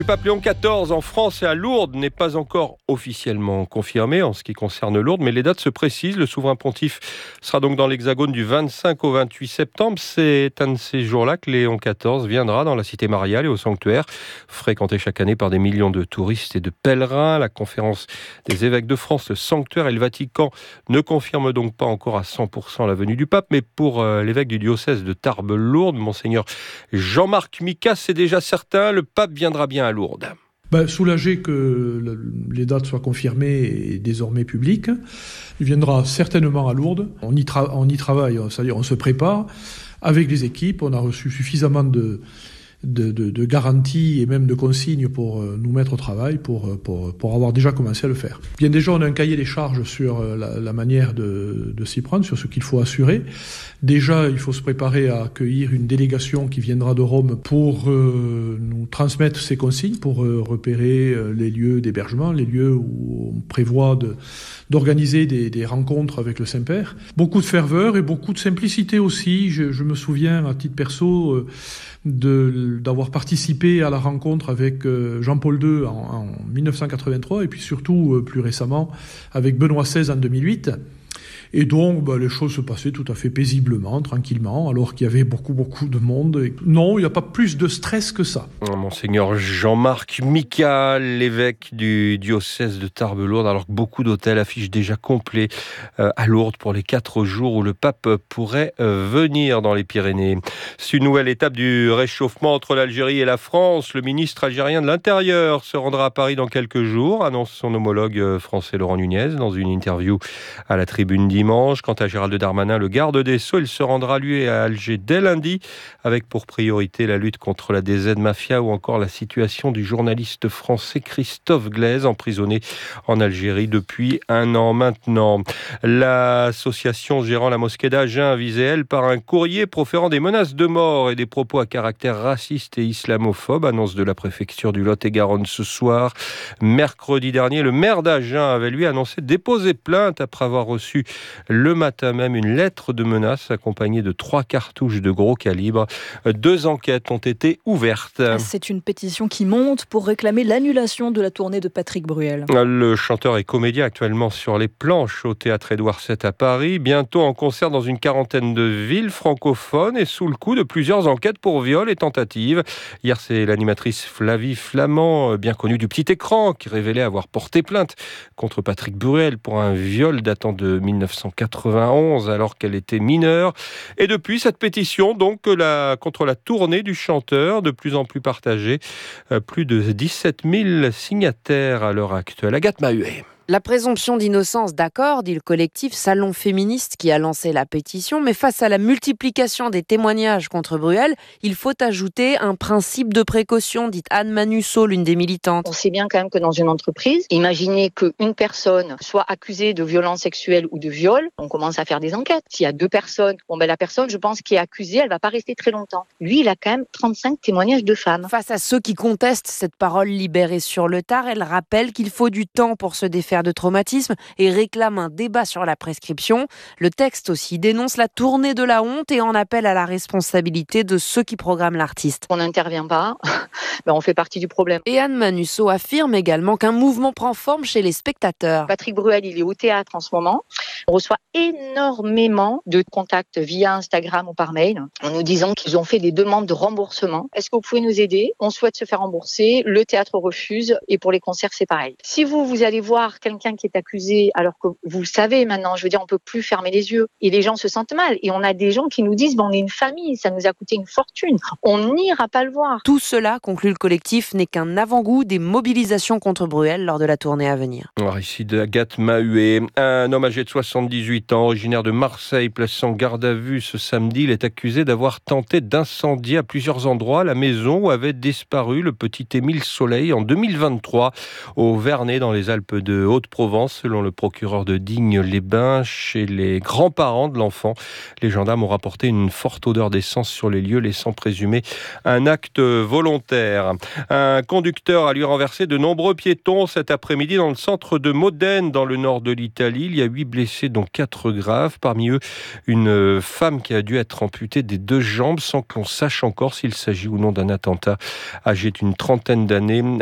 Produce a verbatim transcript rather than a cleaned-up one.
Le pape Léon quatorze en France et à Lourdes n'est pas encore officiellement confirmé en ce qui concerne Lourdes, mais les dates se précisent. Le souverain pontife sera donc dans l'Hexagone du vingt-cinq au vingt-huit septembre. C'est un de ces jours-là que Léon quatorze viendra dans la cité mariale et au sanctuaire, fréquenté chaque année par des millions de touristes et de pèlerins. La conférence des évêques de France, le sanctuaire et le Vatican ne confirment donc pas encore à cent pour cent la venue du pape, mais pour euh, l'évêque du diocèse de Tarbes-Lourdes, monseigneur Jean-Marc Micas, c'est déjà certain, le pape viendra bien à Lourdes. Ben, soulagé que le, les dates soient confirmées et désormais publiques. Il viendra certainement à Lourdes. On y, tra- on y travaille, c'est-à-dire on se prépare avec les équipes. On a reçu suffisamment de, de, de, de garanties et même de consignes pour nous mettre au travail, pour, pour, pour avoir déjà commencé à le faire. Bien déjà, on a un cahier des charges sur la, la manière de, de s'y prendre, sur ce qu'il faut assurer. Déjà, il faut se préparer à accueillir une délégation qui viendra de Rome pour euh, nous transmettre ces consignes, pour euh, repérer euh, les lieux d'hébergement, les lieux où on prévoit de, d'organiser des, des rencontres avec le Saint-Père. Beaucoup de ferveur et beaucoup de simplicité aussi. Je, je me souviens, à titre perso, euh, de, d'avoir participé à la rencontre avec euh, Jean-Paul deux en, en dix-neuf cent quatre-vingt-trois et puis surtout, euh, plus récemment, avec Benoît seize en deux mille huit. Et donc, bah, les choses se passaient tout à fait paisiblement, tranquillement, alors qu'il y avait beaucoup, beaucoup de monde. Et non, il n'y a pas plus de stress que ça. Monseigneur Jean-Marc Micas, l'évêque du diocèse de Tarbes-Lourdes, alors que beaucoup d'hôtels affichent déjà complet euh, à Lourdes pour les quatre jours où le pape pourrait euh, venir dans les Pyrénées. C'est une nouvelle étape du réchauffement entre l'Algérie et la France. Le ministre algérien de l'Intérieur se rendra à Paris dans quelques jours, annonce son homologue français Laurent Nunez dans une interview à la Tribune dimanche. Quant à Gérald Darmanin, le garde des Sceaux, il se rendra lui à Alger dès lundi, avec pour priorité la lutte contre la D Z Mafia ou encore la situation du journaliste français Christophe Glaise, emprisonné en Algérie depuis un an maintenant. L'association gérant la mosquée d'Agen, visée elle par un courrier proférant des menaces de mort et des propos à caractère raciste et islamophobe, annonce de la préfecture du Lot-et-Garonne ce soir. Mercredi dernier, le maire d'Agen avait lui annoncé déposer plainte après avoir reçu le matin même une lettre de menace accompagnée de trois cartouches de gros calibre. Deux enquêtes ont été ouvertes. C'est une pétition qui monte pour réclamer l'annulation de la tournée de Patrick Bruel. Le chanteur est comédien actuellement sur les planches au théâtre Édouard sept à Paris, bientôt en concert dans une quarantaine de villes francophones et sous le coup de plusieurs enquêtes pour viol et tentative. Hier, c'est l'animatrice Flavie Flamand, bien connue du petit écran, qui révélait avoir porté plainte contre Patrick Bruel pour un viol datant de dix-neuf cent quatre-vingt-onze alors qu'elle était mineure. Et depuis cette pétition donc la, contre la tournée du chanteur, de plus en plus partagée, euh, plus de dix-sept mille signataires à l'heure actuelle. Agathe Mahuet. La présomption d'innocence, d'accord, dit le collectif Salon Féministe qui a lancé la pétition, mais face à la multiplication des témoignages contre Bruel, il faut ajouter un principe de précaution, dit Anne Manusseau, l'une des militantes. On sait bien quand même que dans une entreprise, imaginez qu'une personne soit accusée de violence sexuelle ou de viol, on commence à faire des enquêtes. S'il y a deux personnes, bon ben la personne, je pense, qui est accusée, elle va pas rester très longtemps. Lui, il a quand même trente-cinq témoignages de femmes. Face à ceux qui contestent cette parole libérée sur le tard, elle rappelle qu'il faut du temps pour se défaire de traumatisme et réclame un débat sur la prescription. Le texte aussi dénonce la tournée de la honte et en appelle à la responsabilité de ceux qui programment l'artiste. On n'intervient pas, ben on fait partie du problème. Et Anne Manusseau affirme également qu'un mouvement prend forme chez les spectateurs. Patrick Bruel, il est au théâtre en ce moment. On reçoit énormément de contacts via Instagram ou par mail en nous disant qu'ils ont fait des demandes de remboursement. Est-ce que vous pouvez nous aider ? On souhaite se faire rembourser, le théâtre refuse et pour les concerts, c'est pareil. Si vous, vous allez voir quelqu'un qui est accusé, alors que vous le savez maintenant, je veux dire, on peut plus fermer les yeux. Et les gens se sentent mal. Et on a des gens qui nous disent, ben, on est une famille, ça nous a coûté une fortune. On n'ira pas le voir. Tout cela, conclut le collectif, n'est qu'un avant-goût des mobilisations contre Bruel lors de la tournée à venir. Alors ici de Agathe Mahuet. Un homme âgé de soixante-dix-huit ans, originaire de Marseille, placé en garde à vue ce samedi. Il est accusé d'avoir tenté d'incendier à plusieurs endroits la maison où avait disparu le petit Émile Soleil en deux mille vingt-trois, au Vernet, dans les Alpes de Hauts-de-Provence, selon le procureur de Digne-les-Bains. Chez les grands-parents de l'enfant, les gendarmes ont rapporté une forte odeur d'essence sur les lieux, laissant présumer un acte volontaire. Un conducteur a lui renversé de nombreux piétons cet après-midi dans le centre de Modène, dans le nord de l'Italie. Il y a huit blessés, dont quatre graves. Parmi eux, une femme qui a dû être amputée des deux jambes sans qu'on sache encore s'il s'agit ou non d'un attentat. Âgée d'une trentaine d'années,